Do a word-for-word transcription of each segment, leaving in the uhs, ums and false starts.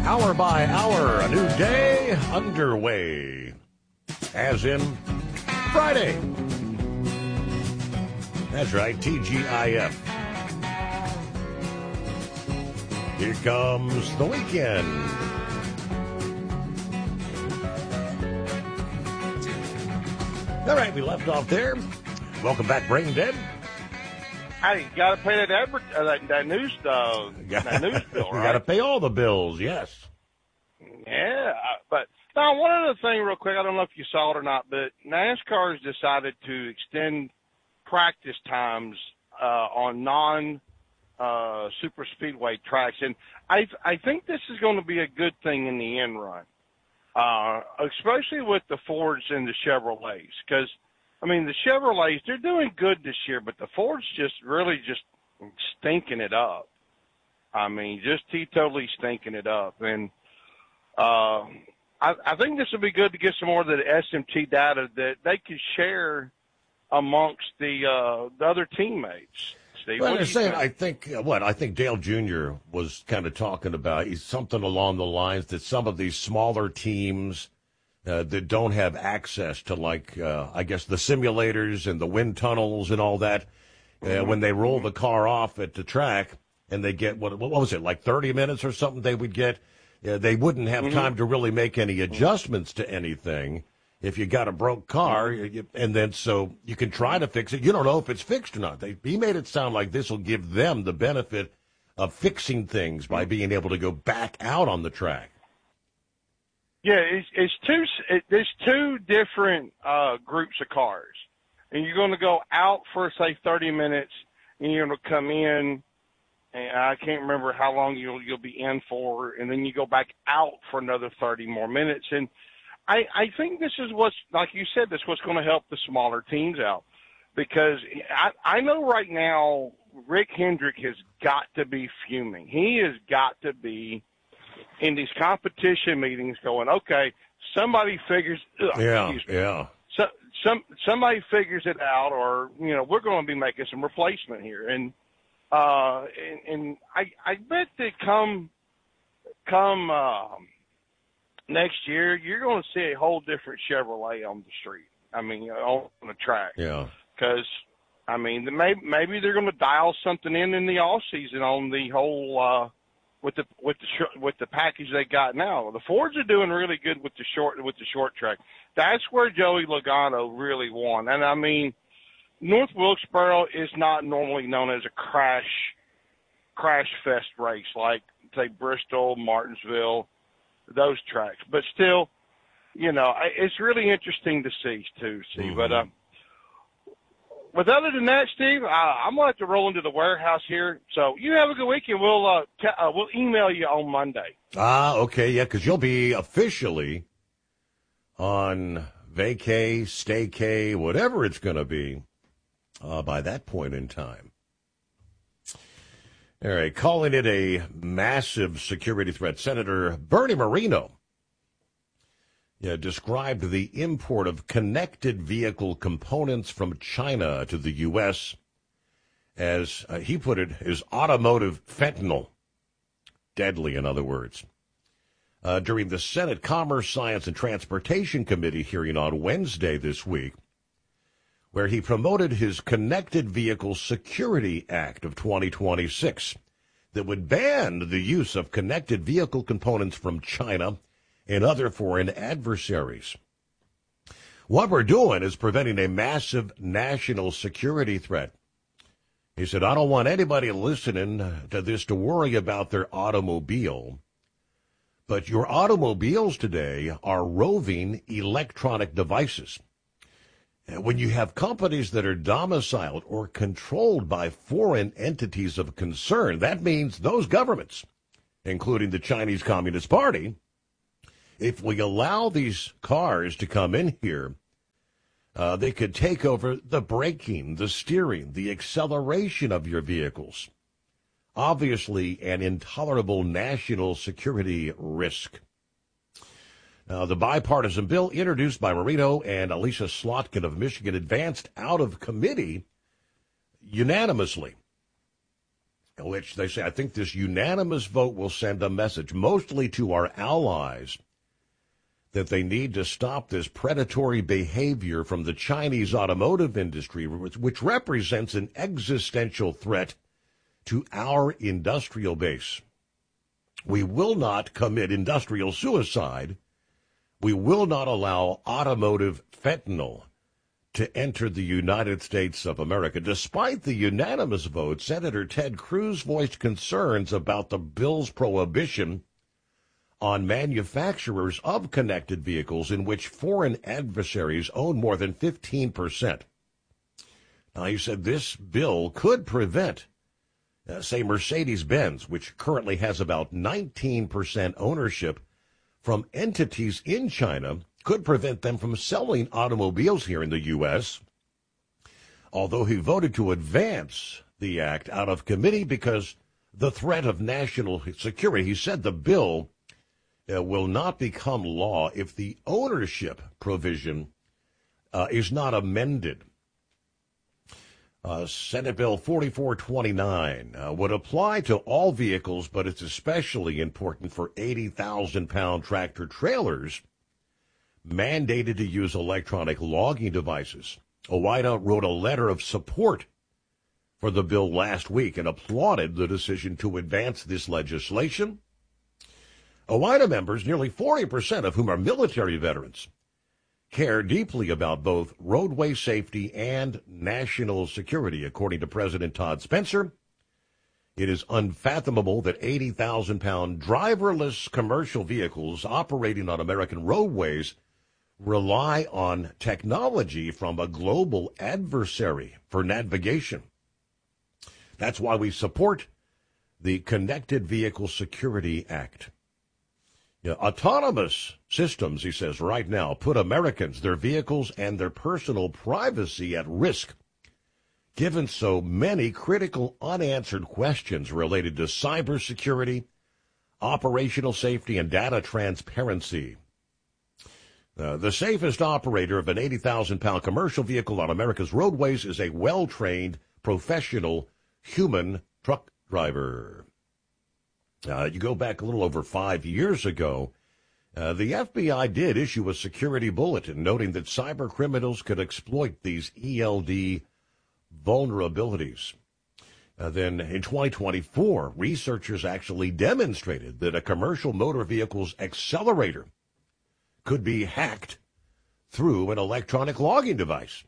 Hour by hour, a new day underway. As in Friday. That's right, T G I F. Here comes the weekend. All right, we left off there. Welcome back, Brain Dead. Hey, you got to pay that, adver- uh, that that news uh, that news bill, right? You got to pay all the bills, yes. Yeah, but now one other thing, real quick. I don't know if you saw it or not, but NASCAR has decided to extend practice times uh, on non uh, super speedway tracks, and I I think this is going to be a good thing in the end run, uh, especially with the Fords and the Chevrolets, because. I mean, the Chevrolets, they're doing good this year, but the Ford's just really just stinking it up. I mean, just totally stinking it up. And uh, I, I think this would be good to get some more of the S M T data that they could share amongst the, uh, the other teammates. Steve, well, what they're do you saying, think? I think, uh, what, I think Dale Junior was kind of talking about he's something along the lines that some of these smaller teams Uh, that don't have access to, like, uh, I guess, the simulators and the wind tunnels and all that. Uh, mm-hmm. When they roll the car off at the track and they get, what, what was it, like thirty minutes or something they would get, uh, they wouldn't have mm-hmm. time to really make any adjustments to anything if you got a broke car. Mm-hmm. you, and then so you can try to fix it. You don't know if it's fixed or not. They, he made it sound like this will give them the benefit of fixing things by being able to go back out on the track. Yeah, it's, it's two. It, there's two different uh, groups of cars, and you're going to go out for say thirty minutes, and you're going to come in, and I can't remember how long you'll you'll be in for, and then you go back out for another thirty more minutes. And I I think this is what's, like you said, this is what's going to help the smaller teams out, because I I know right now Rick Hendrick has got to be fuming. He has got to be in these competition meetings going, okay, somebody figures, ugh, yeah, yeah. So, some somebody figures it out, or you know, we're going to be making some replacement here, and uh, and, and I I bet that come come uh, next year, you're going to see a whole different Chevrolet on the street. I mean, on the track. Yeah. Because I mean, maybe maybe they're going to dial something in in the off season on the whole. Uh, With the with the sh- with the package they got now, the Fords are doing really good with the short with the short track. That's where Joey Logano really won. And I mean, North Wilkesboro is not normally known as a crash crash fest race like say Bristol, Martinsville, those tracks. But still, you know, it's really interesting to see too. See, mm-hmm. but. Uh, But other than that, Steve, uh, I'm going to have to roll into the warehouse here. So you have a good weekend. We'll uh, t- uh, we'll email you on Monday. Ah, okay, yeah, because you'll be officially on vacay, staycay, whatever it's going to be uh, by that point in time. All right, calling it a massive security threat, Senator Bernie Moreno Yeah, described the import of connected vehicle components from China to the U S as, uh, he put it, as automotive fentanyl. Deadly, in other words. Uh, during the Senate Commerce, Science, and Transportation Committee hearing on Wednesday this week, where he promoted his Connected Vehicle Security Act of twenty twenty-six that would ban the use of connected vehicle components from China and other foreign adversaries. What we're doing is preventing a massive national security threat. He said, I don't want anybody listening to this to worry about their automobile. But your automobiles today are roving electronic devices. And when you have companies that are domiciled or controlled by foreign entities of concern, that means those governments, including the Chinese Communist Party, if we allow these cars to come in here, uh, they could take over the braking, the steering, the acceleration of your vehicles. Obviously, an intolerable national security risk. Now, the bipartisan bill introduced by Moreno and Alicia Slotkin of Michigan advanced out of committee unanimously. which they say, I think this unanimous vote will send a message, mostly to our allies, that they need to stop this predatory behavior from the Chinese automotive industry, which represents an existential threat to our industrial base. We will not commit industrial suicide. We will not allow automotive fentanyl to enter the United States of America. Despite the unanimous vote, Senator Ted Cruz voiced concerns about the bill's prohibition on manufacturers of connected vehicles in which foreign adversaries own more than fifteen percent. Now, he said this bill could prevent, uh, say, Mercedes-Benz, which currently has about nineteen percent ownership, from entities in China, could prevent them from selling automobiles here in the U S, although he voted to advance the act out of committee because the threat of national security. He said the bill uh, will not become law if the ownership provision uh, is not amended. Uh, Senate Bill forty-four twenty-nine uh, would apply to all vehicles, but it's especially important for eighty thousand pound tractor trailers mandated to use electronic logging devices. OOIDA wrote a letter of support for the bill last week and applauded the decision to advance this legislation. OOIDA members, nearly forty percent of whom are military veterans, care deeply about both roadway safety and national security, according to President Todd Spencer. It is unfathomable that eighty thousand pound driverless commercial vehicles operating on American roadways rely on technology from a global adversary for navigation. That's why we support the Connected Vehicle Security Act. You know, autonomous systems, he says, right now put Americans, their vehicles, and their personal privacy at risk, given so many critical unanswered questions related to cybersecurity, operational safety, and data transparency. Uh, the safest operator of an eighty thousand pound commercial vehicle on America's roadways is a well-trained, professional, human truck driver. Uh, you go back a little over five years ago, uh, the F B I did issue a security bulletin noting that cyber criminals could exploit these E L D vulnerabilities. Uh, then in twenty twenty-four, researchers actually demonstrated that a commercial motor vehicle's accelerator could be hacked through an electronic logging device.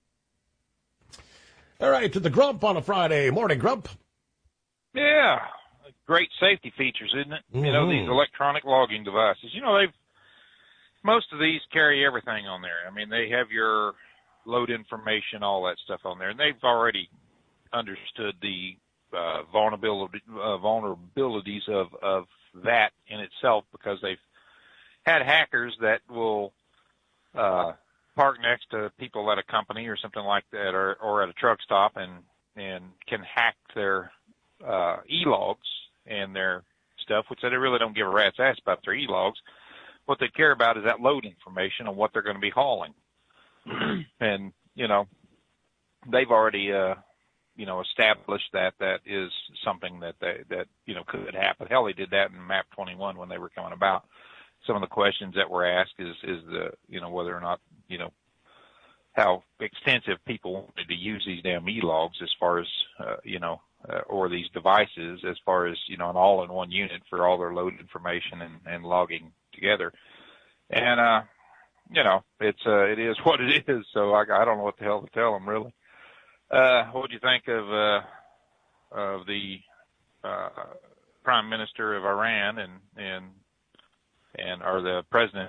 All right, to the Grump on a Friday morning, Grump. Yeah, great safety features, isn't it? Mm-hmm. You know, these electronic logging devices. You know, they've most of these carry everything on there. I mean, they have your load information, all that stuff on there, and they've already understood the uh, vulnerability uh, vulnerabilities of of that in itself, because they've had hackers that will uh, park next to people at a company or something like that, or, or at a truck stop, and and can hack their uh, e-logs and their stuff, which they really don't give a rat's ass about their e-logs. What they care about is that load information on what they're going to be hauling. And, you know, they've already, uh, you know, established that that is something that, they, that you know, could happen. Hell, they did that in MAP twenty-one when they were coming about. Some of the questions that were asked is, is the, you know, whether or not, you know, how extensive people wanted to use these damn e-logs as far as, uh, you know, uh, or these devices as far as, you know, an all-in-one unit for all their load information and, and logging together. And, uh, you know, it's, uh, it is what it is. So I, I don't know what the hell to tell them, really. Uh, what do you think of, uh, of the, uh, Prime Minister of Iran and, and, and or the president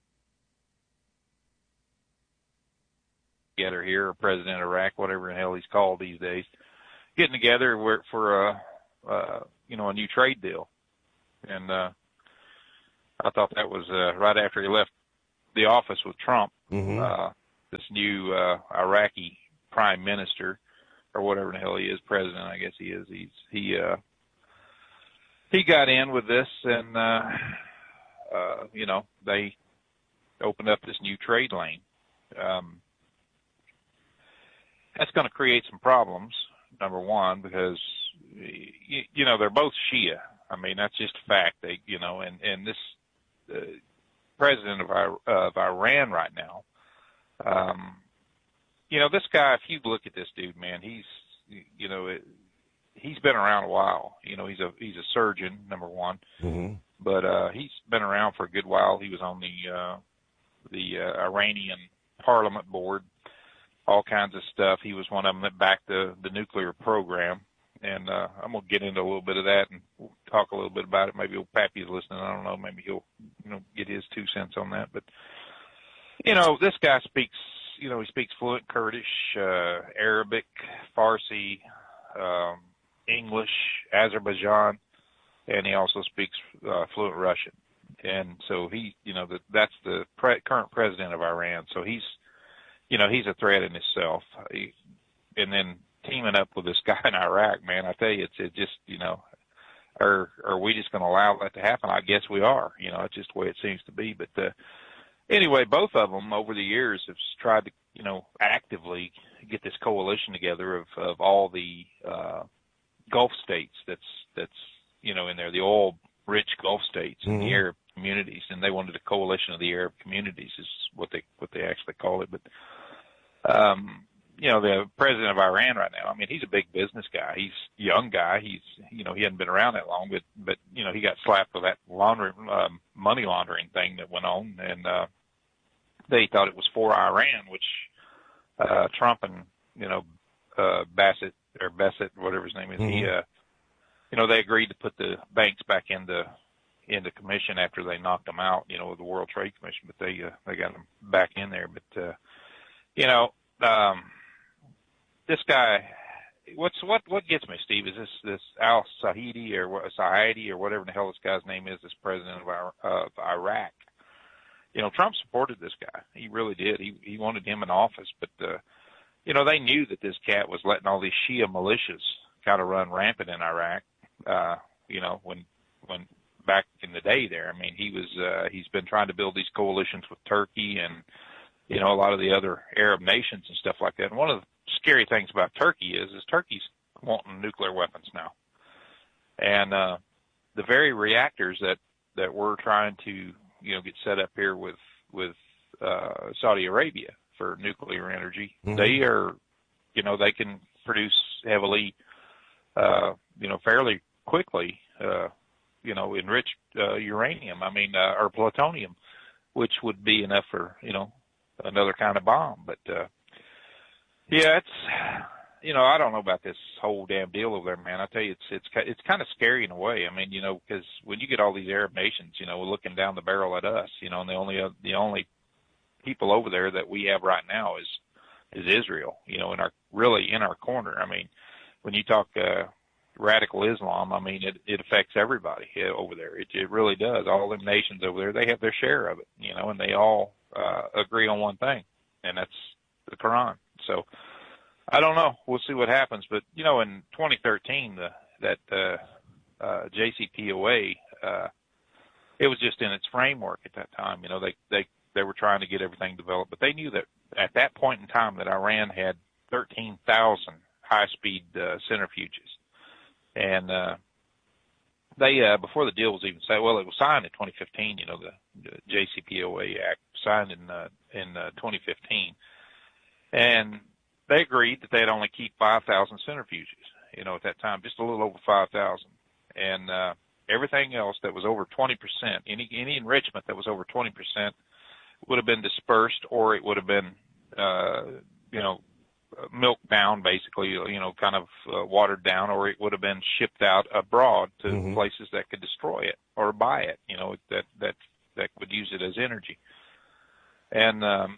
together here, or president of Iraq, whatever the hell he's called these days, getting together for a, uh, you know, a new trade deal. And uh, I thought that was uh, right after he left the office with Trump. Mm-hmm. Uh, this new uh, Iraqi prime minister, or whatever the hell he is, president, I guess he is. He's he uh, he got in with this, and uh, uh, you know, they opened up this new trade lane. Um, that's going to create some problems. Number one, because you, you know, they're both Shia. I mean, that's just a fact. They, you know, and and this uh, president of uh, of Iran right now, um, you know, this guy. If you look at this dude, man, he's, you know, it, he's been around a while. You know, he's a he's a surgeon, number one, mm-hmm. but uh, he's been around for a good while. He was on the uh, the uh, Iranian Parliament board, all kinds of stuff. He was one of them that backed the the nuclear program. And uh, I'm going to get into a little bit of that and we'll talk a little bit about it. Maybe old Pappy's listening. I don't know. Maybe he'll, you know, get his two cents on that. But, you know, this guy speaks, you know, he speaks fluent Kurdish, uh, Arabic, Farsi, um, English, Azerbaijan, and he also speaks uh, fluent Russian. And so he, you know, the, that's the pre- current president of Iran. So he's, you know, he's a threat in himself. He, and then teaming up with this guy in Iraq, man, I tell you, it's it just, you know, are are we just going to allow that to happen? I guess we are. You know, it's just the way it seems to be. But uh, anyway, both of them over the years have tried to, you know, actively get this coalition together of of all the uh, Gulf states. That's that's you know in there, the oil-rich Gulf states and mm-hmm. the Arab communities, and they wanted a coalition of the Arab communities, is what they what they actually call it. But um, you know, the president of Iran right now, I mean, he's a big business guy. He's a young guy. He's, you know, he hadn't been around that long, but, but, you know, he got slapped with that laundering, um, money laundering thing that went on. And, uh, they thought it was for Iran, which, uh, Trump and, you know, uh, Bassett or Bassett, whatever his name is, mm-hmm. he, uh, you know, they agreed to put the banks back into, into commission after they knocked them out, you know, with the World Trade Commission, but they, uh, they got them back in there. But, uh, you know, um, this guy, what's what what gets me, Steve, is this this Al Sahidi or what Sahidi or whatever the hell this guy's name is, this president of, our, of Iraq. You know, Trump supported this guy. He really did. He he wanted him in office, but uh, you know, they knew that this cat was letting all these Shia militias kind of run rampant in Iraq. Uh, you know, when when back in the day there, I mean, he was uh, he's been trying to build these coalitions with Turkey and, you know, a lot of the other Arab nations and stuff like that. And one of the scary things about Turkey is, is Turkey's wanting nuclear weapons now. And, uh, the very reactors that, that we're trying to, you know, get set up here with, with, uh, Saudi Arabia for nuclear energy, mm-hmm. they are, you know, they can produce heavily, uh, you know, fairly quickly, uh, you know, enriched, uh, uranium, I mean, uh, or plutonium, which would be enough for, you know, another kind of bomb. But, uh, yeah, it's, you know, I don't know about this whole damn deal over there, man. I tell you, it's, it's, it's kind of scary in a way. I mean, you know, because when you get all these Arab nations, you know, looking down the barrel at us, you know, and the only, uh, the only people over there that we have right now is, is Israel, you know, in our, really in our corner. I mean, when you talk, uh, radical Islam, I mean, it, it affects everybody over there. It, it really does. All them nations over there, they have their share of it, you know, and they all, uh, agree on one thing, and that's the Quran. So I don't know. We'll see what happens. But, you know, in twenty thirteen, the, that uh, uh, J C P O A, uh, it was just in its framework at that time. You know, they, they, they were trying to get everything developed. But they knew that at that point in time that Iran had thirteen thousand high-speed uh, centrifuges. And uh, they, uh, before the deal was even signed, well, it was signed in twenty fifteen, you know, the, the J C P O A Act signed in uh, in uh, twenty fifteen. And they agreed that they'd only keep five thousand centrifuges, you know, at that time, just a little over five thousand. And uh, everything else that was over twenty percent, any any enrichment that was over twenty percent would have been dispersed, or it would have been, uh, you know, milked down, basically, you know, kind of uh, watered down, or it would have been shipped out abroad to mm-hmm. places that could destroy it or buy it, you know, that that that would use it as energy. And um,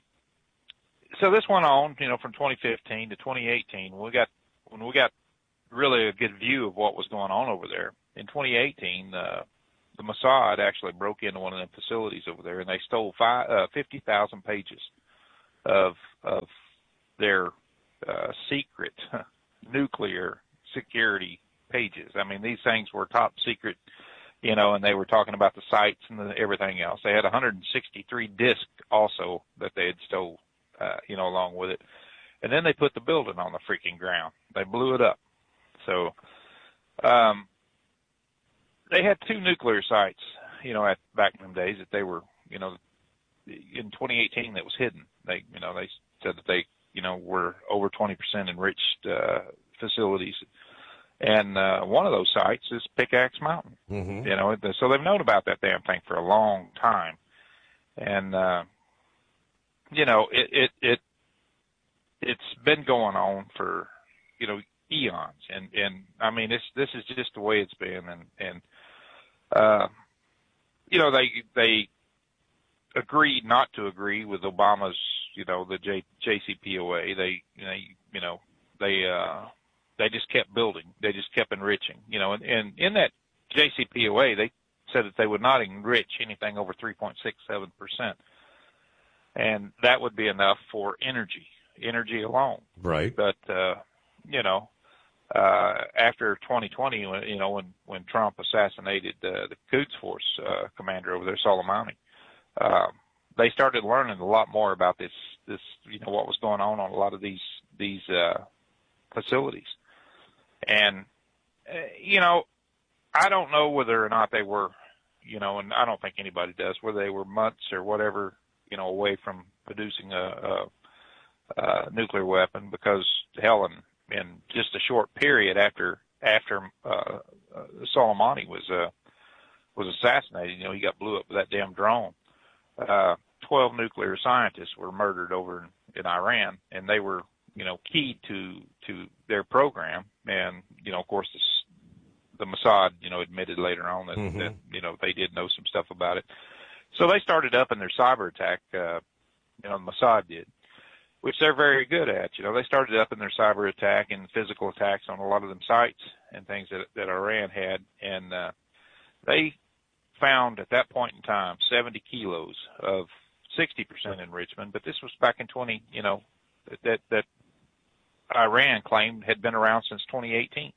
so this went on, you know, from twenty fifteen to twenty eighteen. When we got when we got really a good view of what was going on over there. In twenty eighteen, uh, the Mossad actually broke into one of them facilities over there, and they stole five, uh, fifty thousand pages of of their uh, secret nuclear security pages. I mean, these things were top secret, you know, and they were talking about the sites and the, everything else. They had one hundred sixty-three discs also that they had stole, uh, you know, along with it. And then they put the building on the freaking ground. They blew it up. So um, they had two nuclear sites, you know, at back in them days that they were, you know, in twenty eighteen that was hidden. They, you know, they said that they, you know, were over twenty percent enriched uh, facilities. And uh, one of those sites is Pickaxe Mountain. Mm-hmm. You know, so they've known about that damn thing for a long time. And, uh, you know, it, it, it, it's been going on for, you know, eons. And, and I mean, this, this is just the way it's been. And, and, uh, you know, they, they agreed not to agree with Obama's, you know, the J, JCPOA. They, you know, you know, they, uh, they just kept building. They just kept enriching, you know, and, and in that JCPOA, they said that they would not enrich anything over three point six seven percent. And that would be enough for energy, energy alone. Right. But, uh, you know, uh, after twenty twenty, you know, when, when Trump assassinated uh, the Quds Force uh, commander over there, Soleimani, uh, they started learning a lot more about this, this, you know, what was going on on a lot of these, these uh, facilities. And, uh, you know, I don't know whether or not they were, you know, and I don't think anybody does, whether they were months or whatever, you know, away from producing a, a, a nuclear weapon, because hell, in, in just a short period after after uh, uh, Soleimani was uh, was assassinated, you know, he got blew up with that damn drone. Uh, Twelve nuclear scientists were murdered over in, in Iran, and they were, you know, key to to their program. And, you know, of course, this, the Mossad, you know, admitted later on that, mm-hmm. that, you know, they did know some stuff about it. So they started up in their cyber attack, uh, you know, the Mossad did, which they're very good at. You know, they started up in their cyber attack and physical attacks on a lot of them sites and things that, that Iran had. And uh, they found at that point in time seventy kilos of sixty percent enrichment. But this was back in twenty, you know, that, that Iran claimed had been around since twenty eighteen.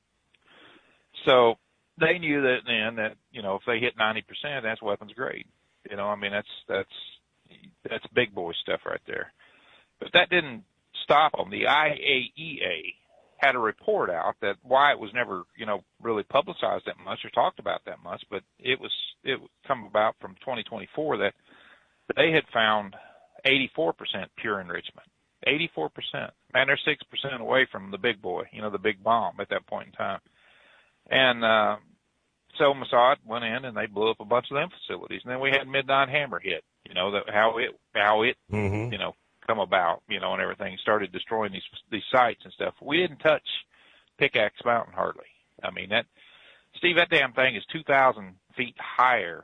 So they knew that then that, you know, if they hit ninety percent, that's weapons grade. You know, I mean, that's, that's, that's big boy stuff right there. But that didn't stop them. The I A E A had a report out that why it was never, you know, really publicized that much or talked about that much, but it was, it would come about from twenty twenty-four that they had found eighty-four percent pure enrichment. eighty-four percent. Man, they're six percent away from the big boy, you know, the big bomb at that point in time. And, uh, so Mossad went in and they blew up a bunch of them facilities. And then we had Midnight Hammer hit, you know, that how it, how it, mm-hmm. you know, come about, you know, and everything, started destroying these, these sites and stuff. We didn't touch Pickaxe Mountain hardly. I mean, that, Steve, that damn thing is two thousand feet higher,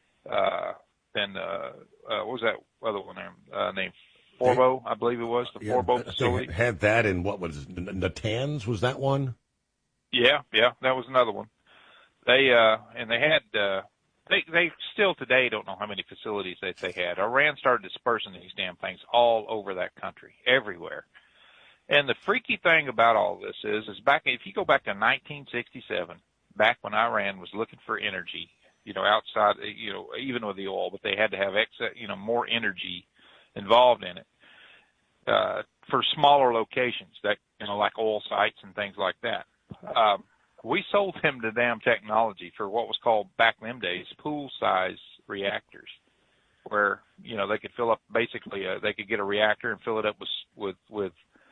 uh, than, uh, uh, what was that other one there, uh, named Forbo, I believe it was, the yeah, Forbo facility. Had that in, what was it, Natanz, was that one? Yeah, yeah, that was another one. They, uh, and they had, uh, they, they still today don't know how many facilities that they had. Iran started dispersing these damn things all over that country, everywhere. And the freaky thing about all this is, is back, if you go back to nineteen sixty-seven, back when Iran was looking for energy, you know, outside, you know, even with the oil, but they had to have excess, you know, more energy involved in it, uh, for smaller locations that, you know, like oil sites and things like that. Um, we sold them the damn technology for what was called back in them days pool-size reactors, where, you know, they could fill up basically, a, they could get a reactor and fill it up with with with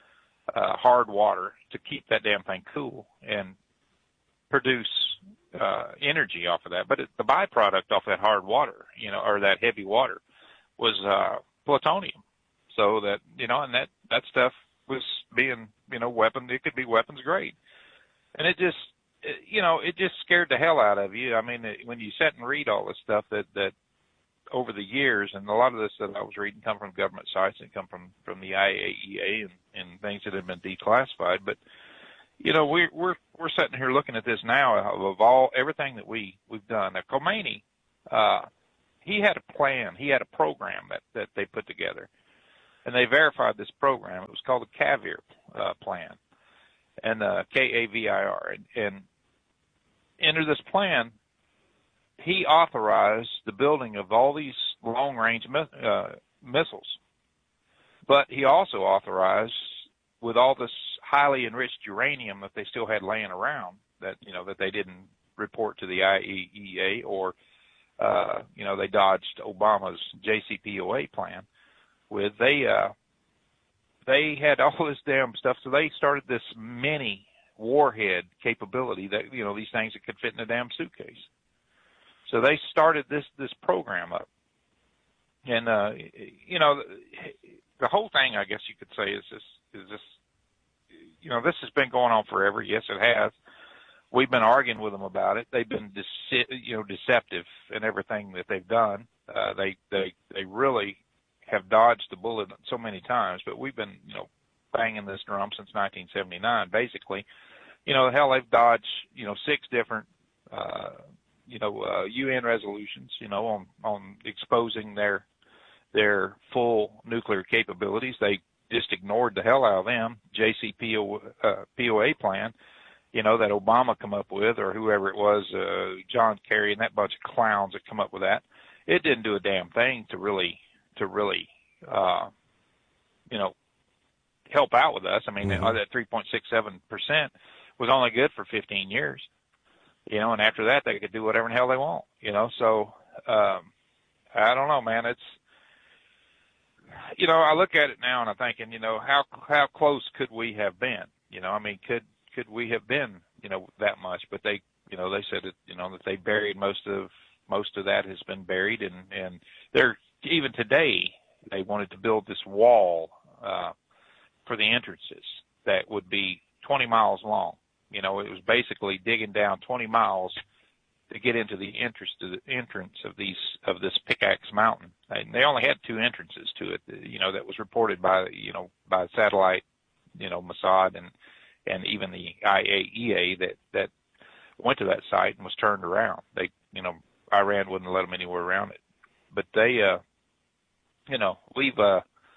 uh, hard water to keep that damn thing cool and produce uh, energy off of that. But it, the byproduct off that hard water, you know, or that heavy water, was uh, plutonium. So that, you know, and that that stuff was being, you know, weapon. It could be weapons grade. And it just, it, you know, it just scared the hell out of you. I mean, it, when you sit and read all this stuff that, that over the years, and a lot of this that I was reading come from government sites and come from, from the I A E A and, and things that have been declassified. But, you know, we're, we're, we're sitting here looking at this now of all, everything that we, we've done. Now, Khomeini, uh, he had a plan. He had a program that, that they put together. And they verified this program. It was called the Kavir uh, plan. And uh, K A V I R. And, and under this plan, he authorized the building of all these long-range mi- uh, missiles. But he also authorized, with all this highly enriched uranium that they still had laying around, that, you know, that they didn't report to the I A E A, or, uh, you know, they dodged Obama's J C P O A plan with. They, uh, they had all this damn stuff, so they started this mini warhead capability that, you know, these things that could fit in a damn suitcase. So they started this, this program up. And, uh, you know, the whole thing, I guess you could say, is this, is this, you know, this has been going on forever. Yes, it has. We've been arguing with them about it. They've been, dece- you know, deceptive in everything that they've done. Uh, they, they, they really have dodged the bullet so many times, but we've been, you know, banging this drum since nineteen seventy-nine, basically. You know, hell, they've dodged, you know, six different, uh, you know, uh, U N resolutions, you know, on, on exposing their, their full nuclear capabilities. They just ignored the hell out of them. J C P O A plan, you know, that Obama come up with, or whoever it was, uh, John Kerry and that bunch of clowns that come up with that. It didn't do a damn thing to really, to really, uh, you know, help out with us. I mean, mm-hmm. that three point six seven percent was only good for fifteen years, you know, and after that they could do whatever the hell they want, you know. So, um, I don't know, man. It's, you know, I look at it now and I'm thinking, you know, how, how close could we have been? You know, I mean, could, could we have been, you know, that much? But they, you know, they said it, you know, that they buried most of, most of that has been buried. And, and they're, even today, they wanted to build this wall, uh, for the entrances that would be twenty miles long. You know, it was basically digging down twenty miles to get into the entrance to the entrance of these, of this Pickaxe Mountain. And they only had two entrances to it, you know, that was reported by, you know, by satellite, you know, Mossad and, and even the I A E A that, that went to that site and was turned around. They, you know, Iran wouldn't let them anywhere around it. But they, uh, you know, we've, uh,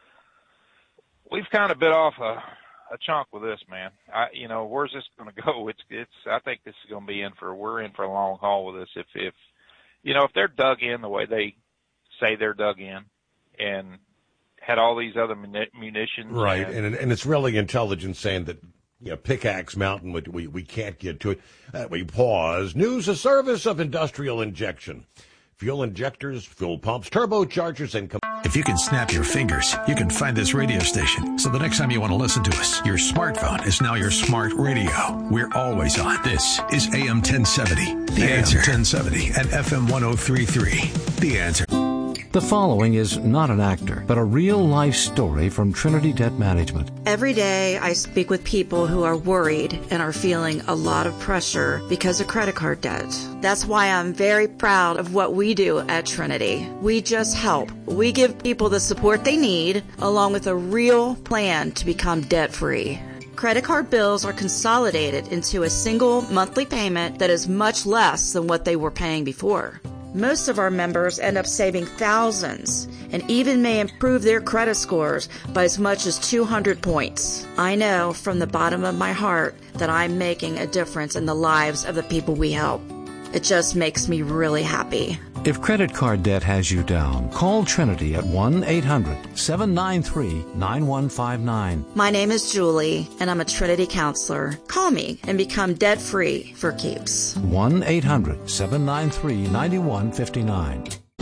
we've kind of bit off a, a chunk with this, man. I, you know, where's this going to go? It's, it's, I think this is going to be in for, we're in for a long haul with this. If, if, you know, if they're dug in the way they say they're dug in and had all these other munitions. Right. And, and, and it's really intelligence saying that, you know, Pickaxe Mountain, we, we, we can't get to it. Uh, we pause. News, a service of Industrial Injection. Fuel injectors, fuel pumps, turbochargers, and... Com- if you can snap your fingers, you can find this radio station. So the next time you want to listen to us, your smartphone is now your smart radio. We're always on. This is A M ten seventy. The A M Answer. ten seventy and F M one oh three point three. The Answer. The following is not an actor, but a real-life story from Trinity Debt Management. Every day I speak with people who are worried and are feeling a lot of pressure because of credit card debt. That's why I'm very proud of what we do at Trinity. We just help. We give people the support they need, along with a real plan to become debt-free. Credit card bills are consolidated into a single monthly payment that is much less than what they were paying before. Most of our members end up saving thousands and even may improve their credit scores by as much as two hundred points. I know from the bottom of my heart that I'm making a difference in the lives of the people we help. It just makes me really happy. If credit card debt has you down, call Trinity at one eight hundred seven nine three nine one five nine. My name is Julie, and I'm a Trinity counselor. Call me and become debt-free for keeps. one eight hundred seven nine three nine one five nine.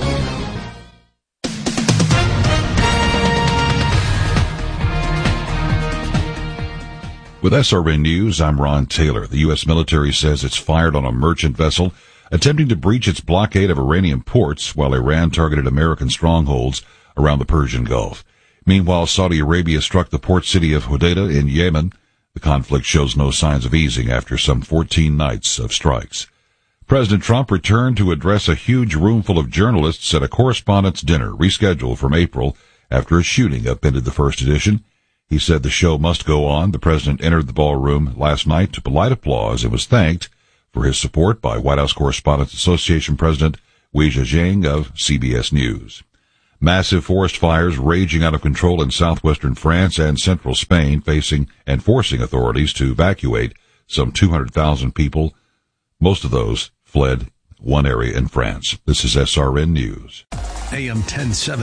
With S R N News, I'm Ron Taylor. The U S military says it's fired on a merchant vessel attempting to breach its blockade of Iranian ports while Iran targeted American strongholds around the Persian Gulf. Meanwhile, Saudi Arabia struck the port city of Hodeidah in Yemen. The conflict shows no signs of easing after some fourteen nights of strikes. President Trump returned to address a huge room full of journalists at a correspondents' dinner rescheduled from April after a shooting upended the first edition. He said the show must go on. The president entered the ballroom last night to polite applause and was thanked for his support by White House Correspondents Association President Wei Zhang of C B S News. Massive forest fires raging out of control in southwestern France and central Spain, facing and forcing authorities to evacuate some two hundred thousand people. Most of those fled one area in France. This is S R N News. A M ten seventy.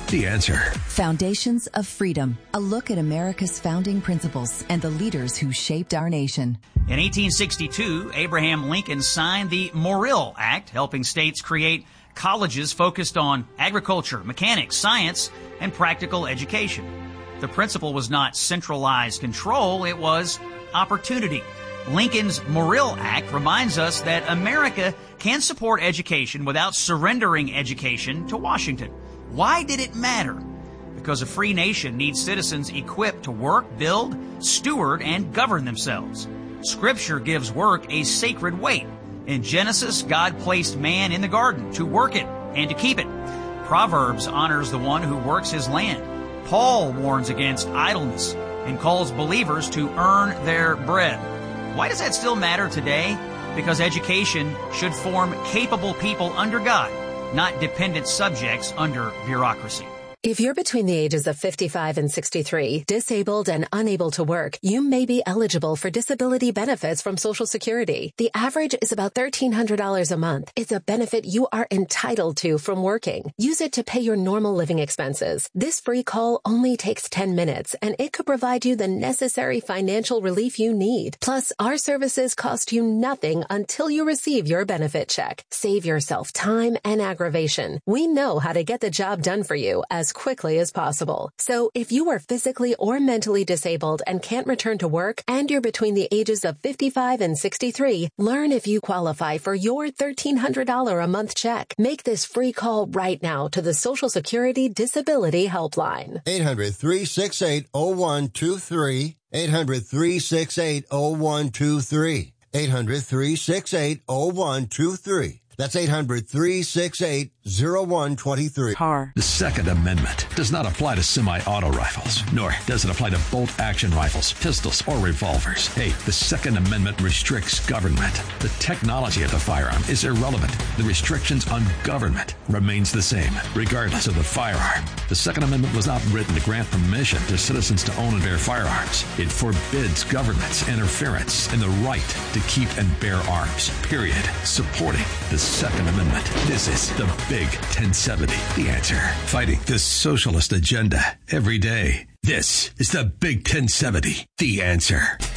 The Answer. Foundations of Freedom. A look at America's founding principles and the leaders who shaped our nation. In eighteen sixty-two, Abraham Lincoln signed the Morrill Act, helping states create colleges focused on agriculture, mechanics, science, and practical education. The principle was not centralized control, it was opportunity. Lincoln's Morrill Act reminds us that America can support education without surrendering education to Washington. Why did it matter? Because a free nation needs citizens equipped to work, build, steward, and govern themselves. Scripture gives work a sacred weight. In Genesis, God placed man in the garden to work it and to keep it. Proverbs honors the one who works his land. Paul warns against idleness and calls believers to earn their bread. Why does that still matter today? Because education should form capable people under God, not dependent subjects under bureaucracy. If you're between the ages of fifty-five and sixty-three, disabled and unable to work, you may be eligible for disability benefits from Social Security. The average is about thirteen hundred dollars a month. It's a benefit you are entitled to from working. Use it to pay your normal living expenses. This free call only takes ten minutes, and it could provide you the necessary financial relief you need. Plus, our services cost you nothing until you receive your benefit check. Save yourself time and aggravation. We know how to get the job done for you as quickly as possible. So if you are physically or mentally disabled and can't return to work, and you're between the ages of fifty-five and sixty-three, learn if you qualify for your thirteen hundred dollars a month check. Make this free call right now to the Social Security Disability Helpline. eight hundred, three six eight, oh one two three. eight hundred, three six eight, oh one two three. eight hundred, three six eight, oh one two three. That's eight hundred, three six eight, oh one two three. Car. The Second Amendment does not apply to semi-auto rifles, nor does it apply to bolt-action rifles, pistols, or revolvers. Hey, the Second Amendment restricts government. The technology of the firearm is irrelevant. The restrictions on government remains the same, regardless of the firearm. The Second Amendment was not written to grant permission to citizens to own and bear firearms. It forbids government's interference in the right to keep and bear arms, period. Supporting the Second Amendment. This is the Big ten seventy. The Answer. Fighting the socialist agenda every day. This is the Big ten seventy. The Answer.